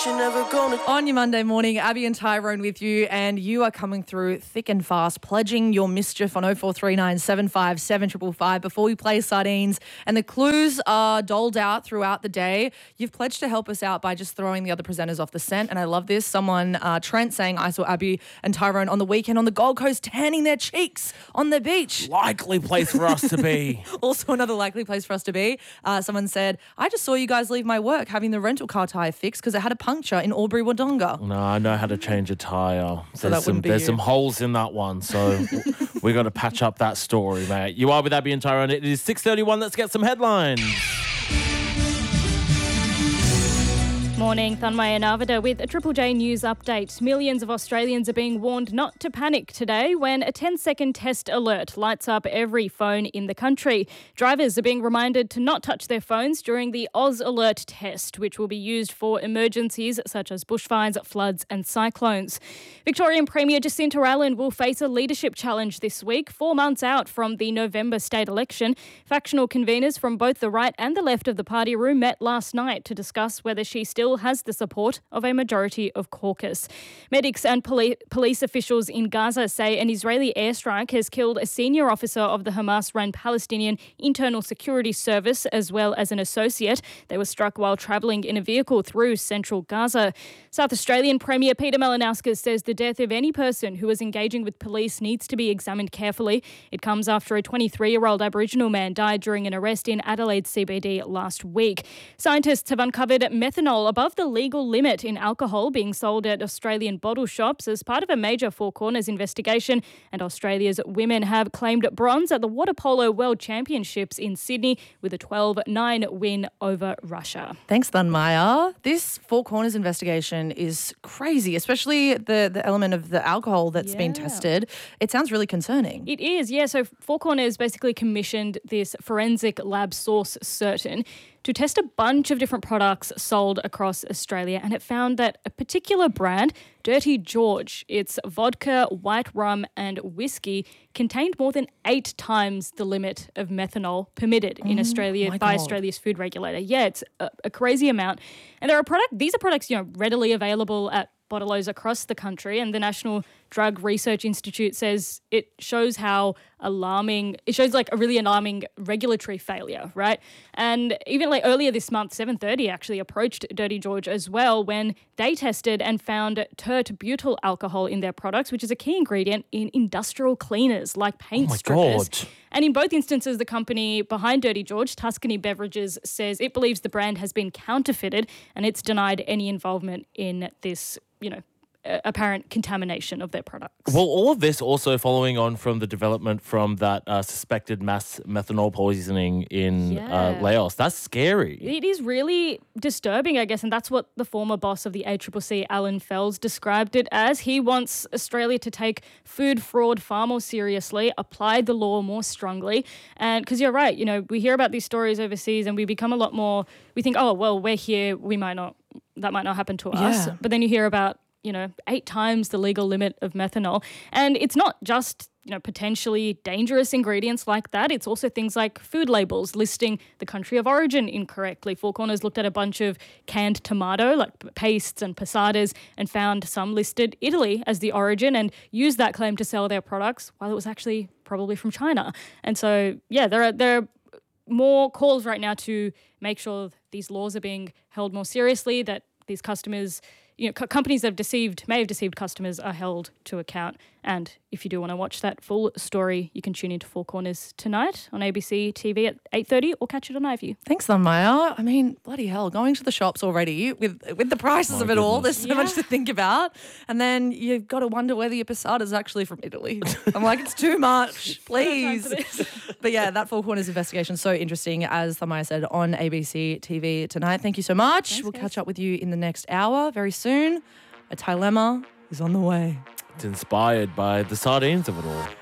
you're never gonna. On your Monday morning, Abby and Tyrone with you, and you are coming through thick and fast, pledging your mischief on 0439 757 555 before we play Sardines. And the clues are doled out throughout the day. You've pledged to help us out by just throwing the other presenters off the scent, and I love this. Someone, Trent, saying, I saw Abby and Tyrone on the weekend on the Gold Coast tanning their cheeks on the beach. Likely place for us to be. Also another likely place for us to be. Someone said, I just saw you guys leave my work having the rental car tyre fixed because it had a puncture in Albury Wodonga. No, I know how to change a tyre. So that wouldn't be there's you. some holes in that one, so we got to patch up that story, mate. You are with Abby and Tyrone. It is 6:31. Let's get some headlines. Morning, Thanmaya and Arvida with a Triple J News update. Millions of Australians are being warned not to panic today when a 10-second test alert lights up every phone in the country. Drivers are being reminded to not touch their phones during the Oz Alert test, which will be used for emergencies such as bushfires, floods and cyclones. Victorian Premier Jacinta Allen will face a leadership challenge this week, 4 months out from the November state election. Factional conveners from both the right and the left of the party room met last night to discuss whether she still has the support of a majority of caucus. Medics and police officials in Gaza say an Israeli airstrike has killed a senior officer of the Hamas-run Palestinian Internal Security Service as well as an associate. They were struck while travelling in a vehicle through central Gaza. South Australian Premier Peter Malinauskas says the death of any person who is engaging with police needs to be examined carefully. It comes after a 23-year-old Aboriginal man died during an arrest in Adelaide CBD last week. Scientists have uncovered methanol above the legal limit in alcohol being sold at Australian bottle shops as part of a major Four Corners investigation, and Australia's women have claimed bronze at the Water Polo World Championships in Sydney with a 12-9 win over Russia. Thanks, Thanmaya. This Four Corners investigation is crazy, especially the element of the alcohol that's been tested. It sounds really concerning. It is, yeah. So Four Corners basically commissioned this forensic lab Source Certain to test a bunch of different products sold across Australia, and it found that a particular brand, Dirty George, its vodka, white rum and whiskey, contained more than 8 times the limit of methanol permitted in Australia by Australia's food regulator. Yeah, it's a crazy amount. And these are products, readily available at bottlers across the country, and the National Drug Research Institute says it shows like a really alarming regulatory failure, right? And even like earlier this month, 730 actually approached Dirty George as well when they tested and found tert-butyl alcohol in their products, which is a key ingredient in industrial cleaners like paint strippers. God. And in both instances, the company behind Dirty George, Tuscany Beverages, says it believes the brand has been counterfeited and it's denied any involvement in this, apparent contamination of their products. Well, all of this also following on from the development from that suspected mass methanol poisoning in Laos. That's scary. It is really disturbing, I guess, and that's what the former boss of the ACCC, Alan Fels, described it as. He wants Australia to take food fraud far more seriously, apply the law more strongly, and because you're right, we hear about these stories overseas and we become a lot more, we think, oh, well, we're here, that might not happen to us. But then you hear about 8 times the legal limit of methanol. And it's not just, potentially dangerous ingredients like that. It's also things like food labels listing the country of origin incorrectly. Four Corners looked at a bunch of canned tomato, like pastes and passadas, and found some listed Italy as the origin and used that claim to sell their products while it was actually probably from China. And so, there are more calls right now to make sure these laws are being held more seriously, that these customers, companies that may have deceived customers are held to account. And if you do want to watch that full story, you can tune into Four Corners tonight on ABC TV at 8:30 or catch it on iView. Thanks, Thanmaya. I mean, bloody hell, going to the shops already with the prices of it all, there's so much to think about. And then you've got to wonder whether your passata is actually from Italy. I'm like, it's too much, please. But yeah, that Four Corners investigation is so interesting, as Thanmaya said, on ABC TV tonight. Thank you so much. Thanks, we'll guys. catch up with you in the next hour very soon. A Trilemma is on the way. It's inspired by the sardines of it all.